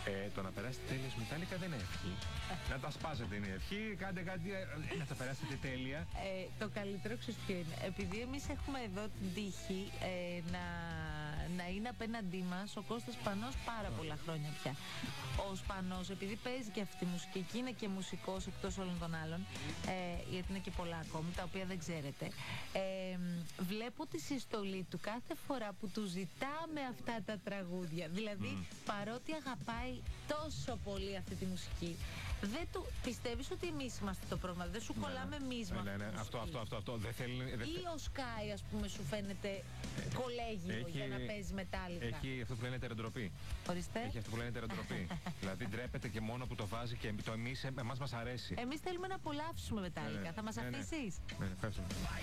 Το να περάσετε τέλεια μετάλλικα δεν είναι ευχή. Να τα σπάσετε είναι ευχή, κάντε κάτι, να τα περάσετε τέλεια. Το καλύτερο ξέρεις ποιο είναι? Επειδή εμείς έχουμε εδώ την τύχη να είναι απέναντί μας ο Κώστας Πανός πάρα πολλά χρόνια πια. Ο Σπανός, επειδή παίζει και αυτή τη μουσική και είναι και μουσικός εκτός όλων των άλλων, γιατί είναι και πολλά ακόμη, τα οποία δεν ξέρετε, βλέπω τη συστολή του κάθε φορά που του ζητάμε αυτά τα τραγούδια. Δηλαδή, παρότι αγαπάει τόσο πολύ αυτή τη μουσική, δεν του πιστεύεις ότι εμείς είμαστε το πρόβλημα? Δεν σου κολλάμε εμείς με αυτό. Δεν θέλει. Ή ο Sky, ας πούμε, σου φαίνεται κολέγιο για να παίζει μετάλλικα? Έχει αυτό που λένε τεροντροπή. Ορίστε. Έχει αυτό που λένε τεροντροπή. Δηλαδή ντρέπεται και μόνο που το βάζει και εμάς μας αρέσει. Εμείς θέλουμε να απολαύσουμε μετάλλικα. Θα μας αφήσεις? Ναι, ευχαριστώ.